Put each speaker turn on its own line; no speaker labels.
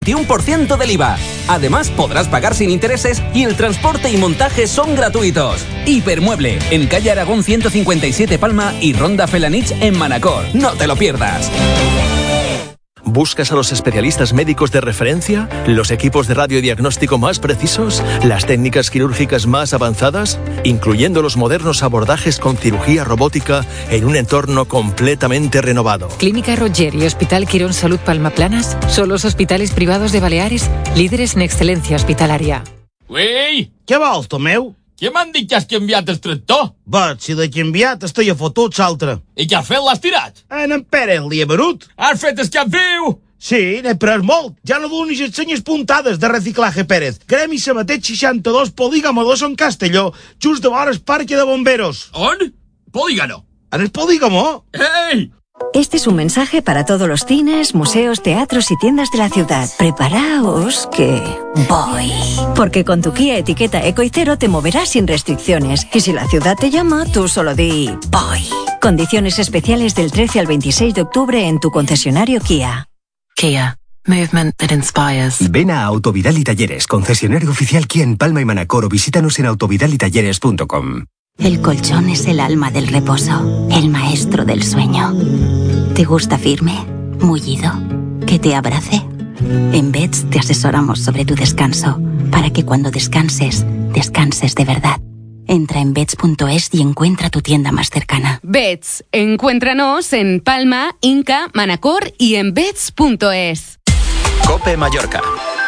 21% del IVA. Además, podrás pagar sin intereses y el transporte y montaje son gratuitos. Hipermueble, en calle Aragón 157 Palma y Ronda Felanich en Manacor. No te lo pierdas.
¿Buscas a los especialistas médicos de referencia? ¿Los equipos de radiodiagnóstico más precisos? ¿Las técnicas quirúrgicas más avanzadas? Incluyendo los modernos abordajes con cirugía robótica en un entorno completamente renovado.
Clínica Roger y Hospital Quirón Salud Palma Planas son los hospitales privados de Baleares, líderes en excelencia hospitalaria.
Uei!
Què vols, Tomeu?
Què m'han dit que has canviat el tractor?
Va, si l'he canviat, estic a fotut l'altre.
I què has fet? L'has tirat?
En Pere l'hi he venut.
Has fet el cap viu?
Sí, n'he pres molt. Ja no donis les senyes puntades de Reciclaje Pérez. Gremi Sabatet 62, Polígamo 2 en Castelló, just de vora el Parque de Bomberos.
On? Polígono.
En el Polígamo?
¡Ey!
Este es un mensaje para todos los cines, museos, teatros y tiendas de la ciudad. Preparaos que voy. Porque con tu Kia etiqueta Eco y Cero te moverás sin restricciones. Y si la ciudad te llama, tú solo di voy. Condiciones especiales del 13 al 26 de octubre en tu concesionario Kia.
Kia. Movement that inspires.
Ven a Autovidal y Talleres, concesionario oficial Kia en Palma y Manacor, o visítanos en autovidalitalleres.com.
El colchón es el alma del reposo, el maestro del sueño. ¿Te gusta firme, mullido, que te abrace? En Beds te asesoramos sobre tu descanso, para que cuando descanses, descanses de verdad. Entra en beds.es y encuentra tu tienda más cercana.
Beds, encuéntranos en Palma, Inca, Manacor y en beds.es.
COPE Mallorca.